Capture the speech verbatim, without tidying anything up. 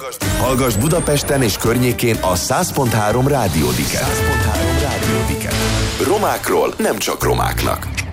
Hallgass Budapesten és környékén a száz pont három Rádiódiket. Romákról nem csak romáknak.